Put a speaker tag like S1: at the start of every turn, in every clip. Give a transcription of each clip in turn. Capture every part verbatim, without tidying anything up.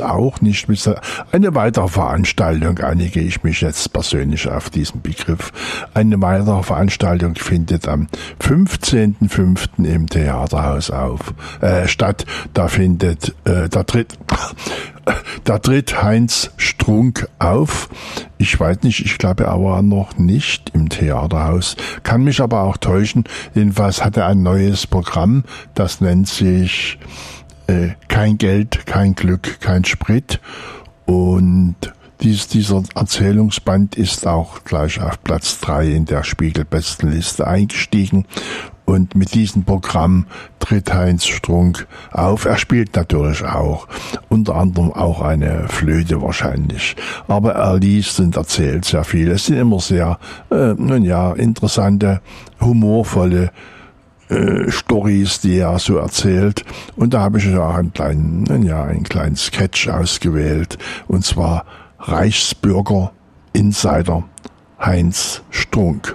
S1: auch nicht. Eine weitere Veranstaltung, einige ich mich jetzt persönlich auf diesen Begriff. Eine weitere Veranstaltung findet am fünfzehnten fünften im Theaterhaus auf, äh, statt. Da findet, äh, da tritt, da tritt Heinz Strunk auf. Ich weiß nicht, ich glaube, er war noch nicht im Theaterhaus. Kann mich aber auch täuschen. Jedenfalls hat er ein neues Programm, das nennt sich äh, Kein Geld, kein Glück, kein Sprit. Und dies, dieser Erzählungsband ist auch gleich auf Platz drei in der Spiegel-Bestenliste eingestiegen. Und mit diesem Programm tritt Heinz Strunk auf. Er spielt natürlich auch, unter anderem auch eine Flöte wahrscheinlich. Aber er liest und erzählt sehr viel. Es sind immer sehr, äh, nun ja, interessante, humorvolle äh, Storys, die er so erzählt. Und da habe ich auch einen kleinen, nun ja, einen kleinen Sketch ausgewählt. Und zwar Reichsbürger Insider Heinz Strunk.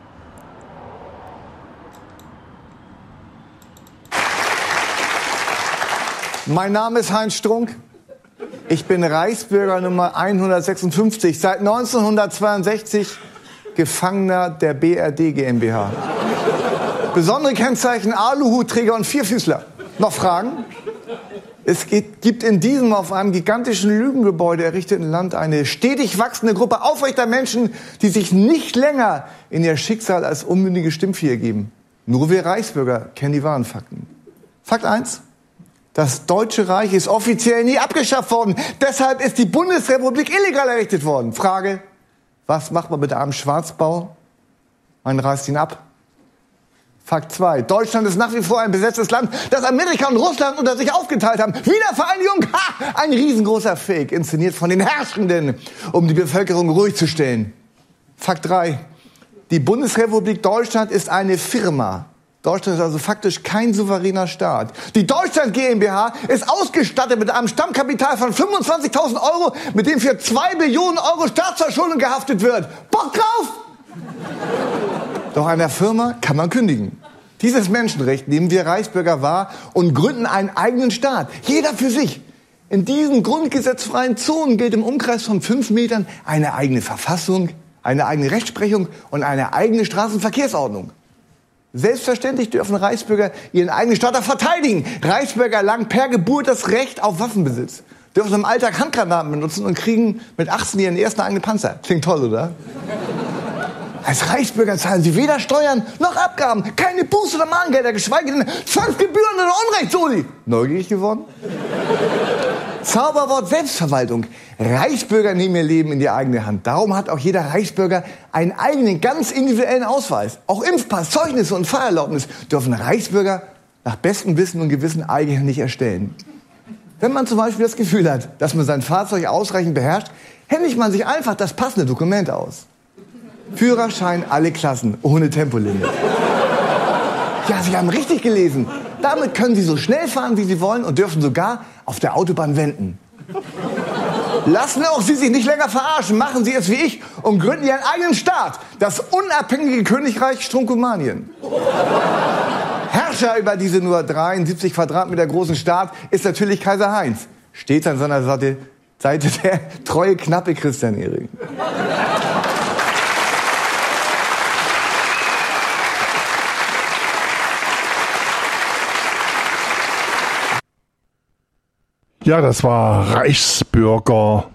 S2: Mein Name ist Heinz Strunk. Ich bin Reichsbürger Nummer hundertsechsundfünfzig, seit neunzehnhundertzweiundsechzig Gefangener der B R D GmbH. Besondere Kennzeichen: Aluhutträger und Vierfüßler. Noch Fragen? Es gibt in diesem auf einem gigantischen Lügengebäude errichteten Land eine stetig wachsende Gruppe aufrechter Menschen, die sich nicht länger in ihr Schicksal als unmündige Stimmviecher geben. Nur wir Reichsbürger kennen die wahren Fakten. Fakt eins. Das Deutsche Reich ist offiziell nie abgeschafft worden. Deshalb ist die Bundesrepublik illegal errichtet worden. Frage: Was macht man mit einem Schwarzbau? Man reißt ihn ab. Fakt zwei. Deutschland ist nach wie vor ein besetztes Land, das Amerika und Russland unter sich aufgeteilt haben. Wiedervereinigung, ha! Ein riesengroßer Fake, inszeniert von den Herrschenden, um die Bevölkerung ruhig zu stellen. Fakt drei. Die Bundesrepublik Deutschland ist eine Firma. Deutschland ist also faktisch kein souveräner Staat. Die Deutschland GmbH ist ausgestattet mit einem Stammkapital von fünfundzwanzigtausend Euro, mit dem für zwei Billionen Euro Staatsverschuldung gehaftet wird. Bock drauf? Doch einer Firma kann man kündigen. Dieses Menschenrecht nehmen wir Reichsbürger wahr und gründen einen eigenen Staat. Jeder für sich. In diesen grundgesetzfreien Zonen gilt im Umkreis von fünf Metern eine eigene Verfassung, eine eigene Rechtsprechung und eine eigene Straßenverkehrsordnung. Selbstverständlich dürfen Reichsbürger ihren eigenen Staat auch verteidigen. Reichsbürger erlangen per Geburt das Recht auf Waffenbesitz, dürfen im Alltag Handgranaten benutzen und kriegen mit achtzehn ihren ersten eigenen Panzer. Klingt toll, oder? Als Reichsbürger zahlen sie weder Steuern noch Abgaben, keine Buß- oder Mahngelder, geschweige denn Zollgebühren oder Unrechtssoli. Neugierig geworden? Zauberwort Selbstverwaltung. Reichsbürger nehmen ihr Leben in die eigene Hand. Darum hat auch jeder Reichsbürger einen eigenen, ganz individuellen Ausweis. Auch Impfpass, Zeugnisse und Fahrerlaubnis dürfen Reichsbürger nach bestem Wissen und Gewissen eigenhändig erstellen. Wenn man zum Beispiel das Gefühl hat, dass man sein Fahrzeug ausreichend beherrscht, händigt man sich einfach das passende Dokument aus. Führerschein alle Klassen, ohne Tempolimit. Ja, Sie haben richtig gelesen. Damit können Sie so schnell fahren, wie Sie wollen und dürfen sogar auf der Autobahn wenden. Lassen auch Sie sich nicht länger verarschen. Machen Sie es wie ich und gründen Ihren eigenen Staat. Das unabhängige Königreich Strunkumanien. Herrscher über diese nur dreiundsiebzig Quadratmeter großen Staat ist natürlich Kaiser Heinz. Stets an seiner Seite, Seite der treue, knappe Christian Ehring.
S1: Ja, das war Reichsbürger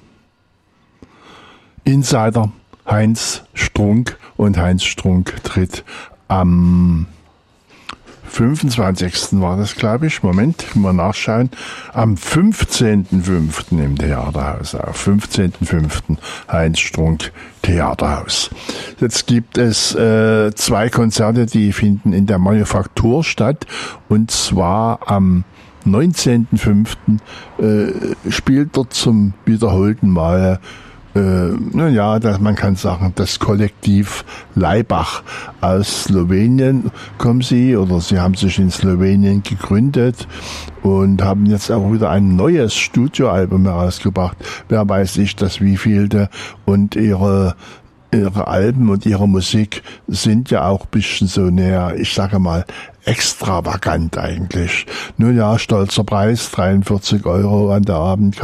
S1: Insider Heinz Strunk. Und Heinz Strunk tritt am fünfundzwanzigsten war das, glaube ich. Moment, mal nachschauen. Am fünfzehnten fünften im Theaterhaus auf. fünfzehnten fünften Heinz Strunk Theaterhaus. Jetzt gibt es äh, zwei Konzerte, die finden in der Manufaktur statt. Und zwar am neunzehnten fünften äh, spielt dort zum wiederholten Mal, äh, naja, man kann sagen, das Kollektiv Laibach aus Slowenien kommen sie, oder sie haben sich in Slowenien gegründet und haben jetzt auch wieder ein neues Studioalbum herausgebracht. Wer weiß ich, das wievielte, und ihre ihre Alben und ihre Musik sind ja auch ein bisschen so näher, ich sage mal, extravagant eigentlich. Nun ja, stolzer Preis, dreiundvierzig Euro an der Abendkarte.